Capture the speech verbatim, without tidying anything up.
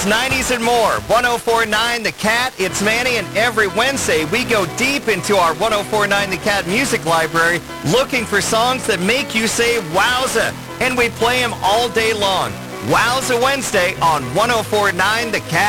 eighties, nineties, and more. one oh four point nine The Cat, it's Manny, and every Wednesday we go deep into our one oh four point nine The Cat music library looking for songs that make you say wowza, and we play them all day long. Wowza Wednesday on one oh four point nine The Cat.